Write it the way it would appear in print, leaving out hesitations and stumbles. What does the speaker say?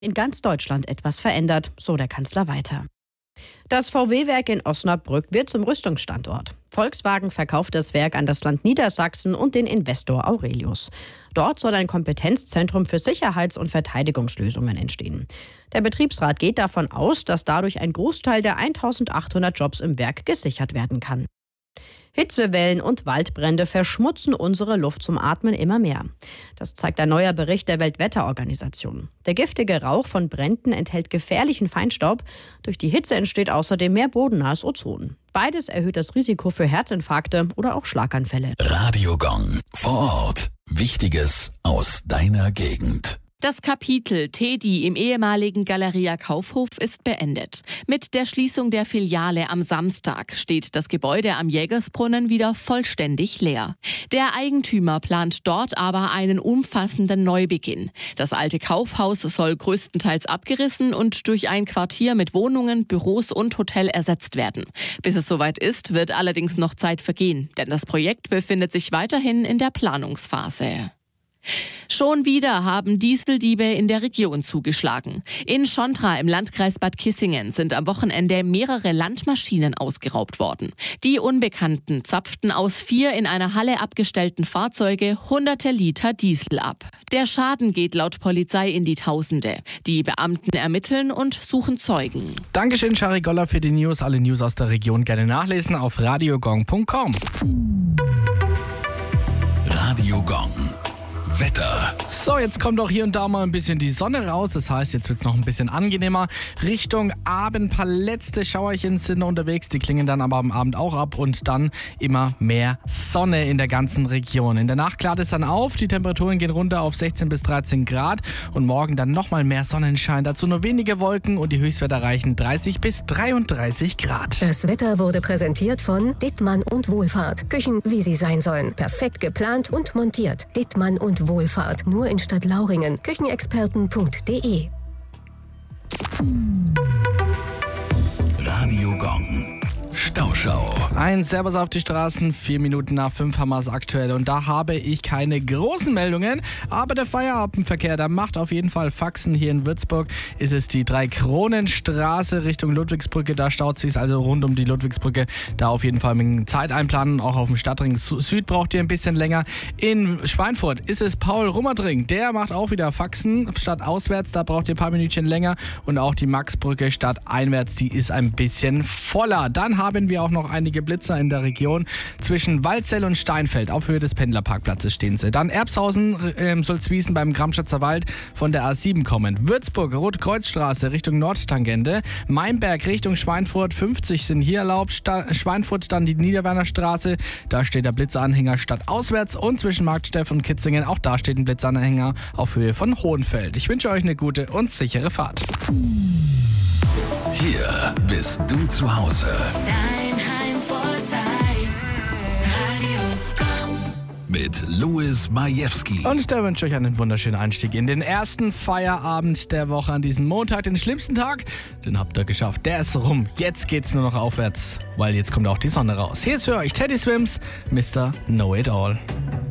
in ganz Deutschland etwas verändert, so der Kanzler weiter. Das VW-Werk in Osnabrück wird zum Rüstungsstandort. Volkswagen verkauft das Werk an das Land Niedersachsen und den Investor Aurelius. Dort soll ein Kompetenzzentrum für Sicherheits- und Verteidigungslösungen entstehen. Der Betriebsrat geht davon aus, dass dadurch ein Großteil der 1800 Jobs im Werk gesichert werden kann. Hitzewellen und Waldbrände verschmutzen unsere Luft zum Atmen immer mehr. Das zeigt ein neuer Bericht der Weltwetterorganisation. Der giftige Rauch von Bränden enthält gefährlichen Feinstaub. Durch die Hitze entsteht außerdem mehr bodennahes Ozon. Beides erhöht das Risiko für Herzinfarkte oder auch Schlaganfälle. Radio Gong. Vor Ort. Wichtiges aus deiner Gegend. Das Kapitel Tedi im ehemaligen Galeria Kaufhof ist beendet. Mit der Schließung der Filiale am Samstag steht das Gebäude am Jägersbrunnen wieder vollständig leer. Der Eigentümer plant dort aber einen umfassenden Neubeginn. Das alte Kaufhaus soll größtenteils abgerissen und durch ein Quartier mit Wohnungen, Büros und Hotel ersetzt werden. Bis es soweit ist, wird allerdings noch Zeit vergehen, denn das Projekt befindet sich weiterhin in der Planungsphase. Schon wieder haben Dieseldiebe in der Region zugeschlagen. In Schontra im Landkreis Bad Kissingen sind am Wochenende mehrere Landmaschinen ausgeraubt worden. Die Unbekannten zapften aus 4 in einer Halle abgestellten Fahrzeuge hunderte Liter Diesel ab. Der Schaden geht laut Polizei in die Tausende. Die Beamten ermitteln und suchen Zeugen. Dankeschön, Shari Goller, für die News. Alle News aus der Region gerne nachlesen auf radiogong.com. Radio Gong. Wetter. So, jetzt kommt auch hier und da mal ein bisschen die Sonne raus. Das heißt, jetzt wird es noch ein bisschen angenehmer. Richtung Abend, ein paar letzte Schauerchen sind unterwegs. Die klingen dann aber am Abend auch ab und dann immer mehr Sonne in der ganzen Region. In der Nacht klart es dann auf. Die Temperaturen gehen runter auf 16 bis 13 Grad. Und morgen dann nochmal mehr Sonnenschein. Dazu nur wenige Wolken und die Höchstwerte erreichen 30 bis 33 Grad. Das Wetter wurde präsentiert von Dittmann und Wohlfahrt. Küchen, wie sie sein sollen. Perfekt geplant und montiert. Dittmann und Wohlfahrt. Nur in Stadtlauringen. Küchenexperten.de. Radio Gong. Stauschau. Ein Servus auf die Straßen, 4 Minuten nach 5 haben wir es aktuell und da habe ich keine großen Meldungen, aber der Feierabendverkehr, der macht auf jeden Fall Faxen. Hier in Würzburg ist es die Dreikronenstraße Richtung Ludwigsbrücke, da staut sich also rund um die Ludwigsbrücke, da auf jeden Fall mit Zeit einplanen, auch auf dem Stadtring Süd braucht ihr ein bisschen länger. In Schweinfurt ist es Paul Rummerdring, der macht auch wieder Faxen statt auswärts, da braucht ihr ein paar Minütchen länger und auch die Maxbrücke statt einwärts, die ist ein bisschen voller. Dann haben wir auch noch einige Blitzer in der Region. Zwischen Waldzell und Steinfeld auf Höhe des Pendlerparkplatzes stehen sie. Dann Erbshausen, Sulzwiesen beim Gramschatzer Wald von der A7 kommen. Würzburg, Rotkreuzstraße Richtung Nordtangente. Mainberg Richtung Schweinfurt, 50 sind hier erlaubt. Schweinfurt dann die Niederwerner Straße. Da steht der Blitzeranhänger statt auswärts. Und zwischen Marktsteff und Kitzingen, auch da steht ein Blitzeranhänger auf Höhe von Hohenfeld. Ich wünsche euch eine gute und sichere Fahrt. Hier bist du zu Hause. Dein Heimvorteil. Radio Gong. Mit Louis Majewski. Und da wünsche ich euch einen wunderschönen Einstieg in den ersten Feierabend der Woche an diesem Montag, den schlimmsten Tag. Den habt ihr geschafft. Der ist rum. Jetzt geht's nur noch aufwärts, weil jetzt kommt auch die Sonne raus. Hier ist für euch Teddy Swims, Mr. Know It All.